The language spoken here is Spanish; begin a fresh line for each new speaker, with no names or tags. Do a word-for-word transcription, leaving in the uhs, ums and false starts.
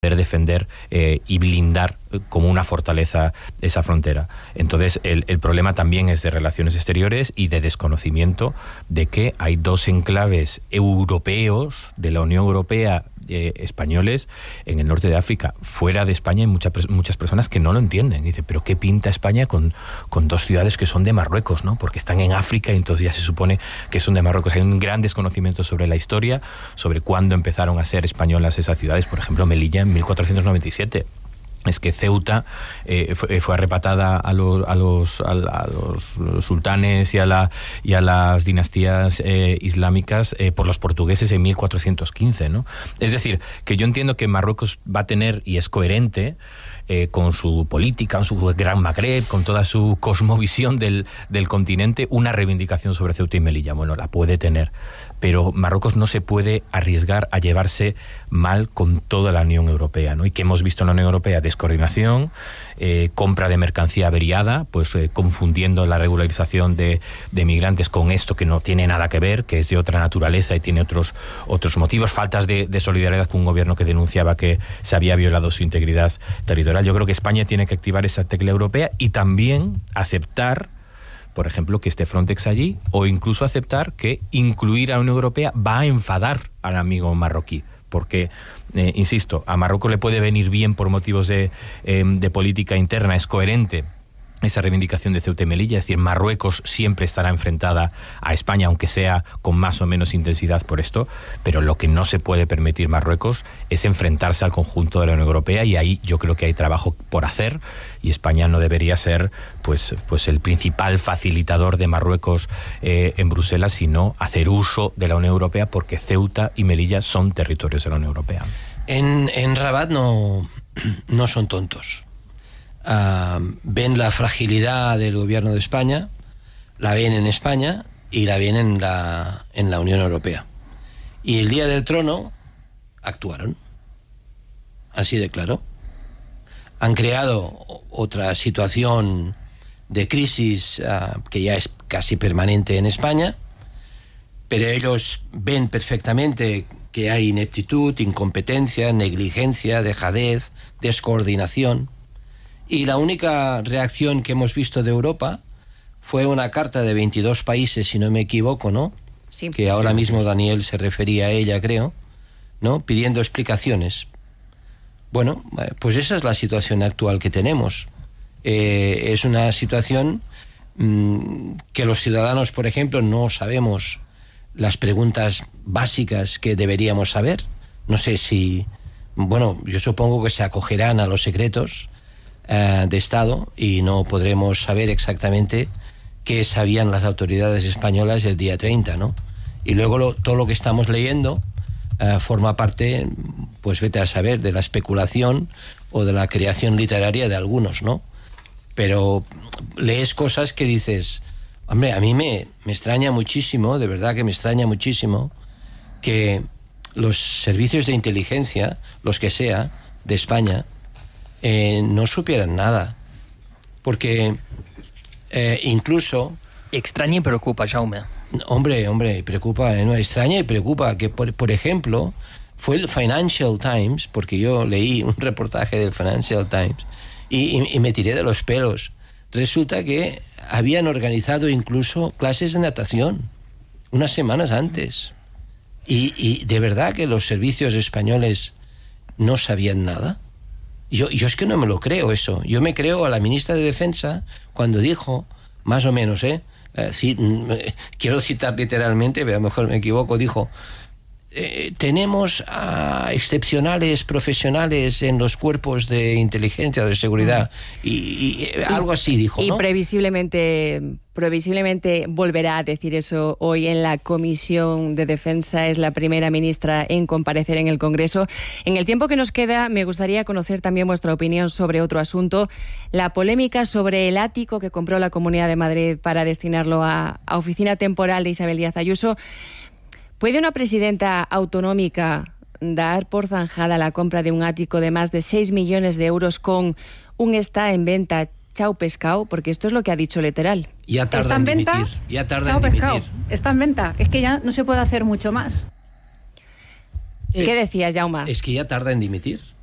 defender eh, y blindar como una fortaleza esa frontera. Entonces el, el problema también es de relaciones exteriores y de desconocimiento de que hay dos enclaves europeos de la Unión Europea eh, españoles en el norte de África. Fuera de España hay mucha, muchas personas que no lo entienden. Dice, pero ¿qué pinta España con, con dos ciudades que son de Marruecos, ¿no? Porque están en África y entonces ya se supone que son de Marruecos. Hay un gran desconocimiento sobre la historia, sobre cuándo empezaron a ser españolas esas ciudades. Por ejemplo, Melilla en mil cuatrocientos noventa y siete. Es que Ceuta eh, fue, fue arrebatada a los, a los, a los sultanes y a, la, y a las dinastías eh, islámicas eh, por los portugueses en mil cuatrocientos quince, ¿no? Es decir, que yo entiendo que Marruecos va a tener, y es coherente, eh, con su política, con su gran Magreb, con toda su cosmovisión del, del continente, una reivindicación sobre Ceuta y Melilla. Bueno, la puede tener, pero Marruecos no se puede arriesgar a llevarse mal con toda la Unión Europea, ¿no? Y que hemos visto en la Unión Europea descoordinación, eh, compra de mercancía averiada, pues eh, confundiendo la regularización de, de migrantes con esto que no tiene nada que ver, que es de otra naturaleza y tiene otros, otros motivos, faltas de, de solidaridad con un gobierno que denunciaba que se había violado su integridad territorial. Yo creo que España tiene que activar esa tecla europea y también aceptar, por ejemplo, que esté Frontex allí, o incluso aceptar que incluir a la Unión Europea va a enfadar al amigo marroquí. Porque, eh, insisto, a Marruecos le puede venir bien por motivos de, eh, de política interna, es coherente esa reivindicación de Ceuta y Melilla, es decir, Marruecos siempre estará enfrentada a España, aunque sea con más o menos intensidad por esto, pero lo que no se puede permitir Marruecos es enfrentarse al conjunto de la Unión Europea, y ahí yo creo que hay trabajo por hacer, y España no debería ser pues, pues el principal facilitador de Marruecos eh, en Bruselas, sino hacer uso de la Unión Europea, porque Ceuta y Melilla son territorios de la Unión Europea.
En, en Rabat no, no son tontos. Uh, ven la fragilidad del gobierno de España, la ven en España y la ven en la, en la Unión Europea. Y el día del trono actuaron, así de claro. Han creado otra situación de crisis uh, que ya es casi permanente en España, pero ellos ven perfectamente que hay ineptitud, incompetencia, negligencia, dejadez, descoordinación. Y la única reacción que hemos visto de Europa fue una carta de veintidós países, si no me equivoco, ¿no?
Sí,
que ahora
sí,
mismo
sí.
Daniel se refería a ella, creo, ¿no? Pidiendo explicaciones. Bueno, pues esa es la situación actual que tenemos. Eh, es una situación mmm, que los ciudadanos, por ejemplo, no sabemos las preguntas básicas que deberíamos saber. No sé si... Bueno, yo supongo que se acogerán a los secretos de Estado y no podremos saber exactamente qué sabían las autoridades españolas el día treinta, ¿no? Y luego lo, todo lo que estamos leyendo uh, forma parte, pues vete a saber, de la especulación o de la creación literaria de algunos, ¿no? Pero lees cosas que dices, hombre, a mí me, me extraña muchísimo, de verdad que me extraña muchísimo, que los servicios de inteligencia, los que sea, de España, Eh, no supieran nada, porque eh, incluso...
Extraña y preocupa, Jaume.
Hombre, hombre, preocupa, ¿no? Extraña y preocupa que, por, por ejemplo, fue el Financial Times, porque yo leí un reportaje del Financial Times y, y, y me tiré de los pelos. Resulta que habían organizado incluso clases de natación unas semanas antes. Y, y de verdad que los servicios españoles no sabían nada. Yo, yo es que no me lo creo eso. Yo me creo a la ministra de Defensa cuando dijo, más o menos, ¿eh? eh sí, eh, quiero citar literalmente, pero a lo mejor me equivoco, dijo, eh, tenemos a excepcionales profesionales en los cuerpos de inteligencia o de seguridad, y, y, y algo así dijo,
y
¿no?
Y previsiblemente, previsiblemente volverá a decir eso hoy en la Comisión de Defensa. Es la primera ministra en comparecer en el Congreso. En el tiempo que nos queda, me gustaría conocer también vuestra opinión sobre otro asunto, la polémica sobre el ático que compró la Comunidad de Madrid para destinarlo a, a oficina temporal de Isabel Díaz Ayuso. ¿Puede una presidenta autonómica dar por zanjada la compra de un ático de más de seis millones de euros con un está en venta, chao pescado? Porque esto es lo que ha dicho literal.
Ya tarda en dimitir. Ya tarda en dimitir.
Está en venta. Es que ya no se puede hacer mucho más.
¿Qué decías, Jaume?
Es que ya tarda en dimitir.